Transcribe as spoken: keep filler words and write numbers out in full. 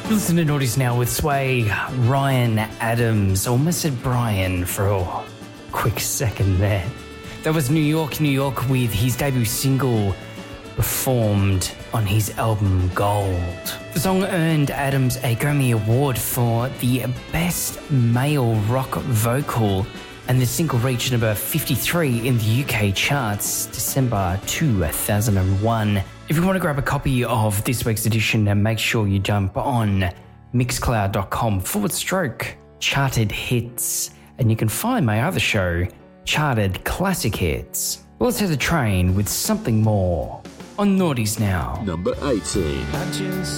Listen to Naughties Now with Sway, Ryan Adams. Almost said Brian for a quick second there. That was New York, New York with his debut single performed on his album Gold. The song earned Adams a Grammy Award for the Best Male Rock Vocal, and the single reached number fifty-three in the U K charts December two thousand one. If you want to grab a copy of this week's edition, make sure you jump on mixcloud.com forward stroke charted hits, and you can find my other show, Charted Classic Hits. Well, let's hit the train with something more on Naughties Now. Number eighteen. I just